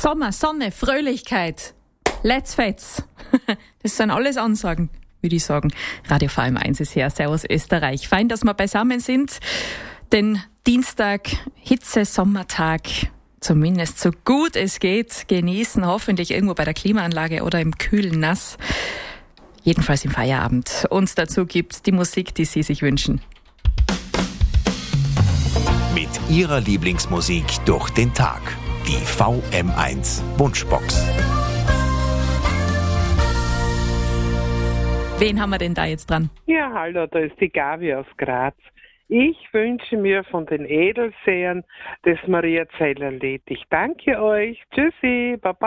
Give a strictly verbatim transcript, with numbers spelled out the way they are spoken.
Sommer, Sonne, Fröhlichkeit. Let's fetz. Das sind alles Ansagen, würde ich sagen. Radio V M eins ist her. Servus Österreich. Fein, dass wir beisammen sind. Den Dienstag, Hitze, Sommertag, zumindest so gut es geht, genießen. Hoffentlich irgendwo bei der Klimaanlage oder im kühlen Nass. Jedenfalls im Feierabend. Und dazu gibt's die Musik, die Sie sich wünschen. Mit Ihrer Lieblingsmusik durch den Tag. Die V M eins Wunschbox. Wen haben wir denn da jetzt dran? Ja, hallo, da ist die Gabi aus Graz. Ich wünsche mir von den Edelsehern das Maria Zeiler-Lied. Ich danke euch. Tschüssi, baba.